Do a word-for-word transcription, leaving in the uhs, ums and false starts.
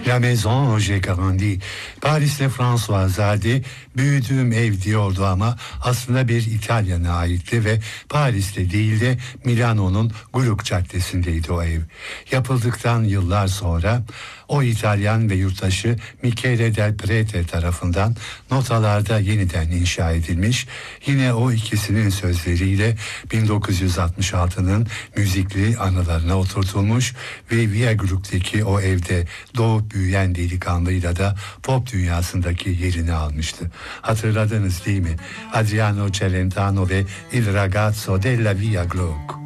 La Maison J'ai Grandi. Paris'te François'zade büyüdüğüm ev diyordu ama aslında bir İtalyan'a aitti ve Paris'te değil de Milano'nun Gluck Caddesi'ndeydi o ev. Yapıldıktan yıllar sonra o İtalyan ve yurttaşı Michele Del Prete tarafından notalarda yeniden inşa edilmiş. Yine o ikisinin sözleriyle bin dokuz yüz altmış altının müzikli anılarına oturtulmuş ve Via Gluck'teki o evde doğup büyüyen delikanlıyla da pop dünyasındaki yerini almıştı. Hatırladınız değil mi? Adriano Celentano ve Il Ragazzo della Via Gluck.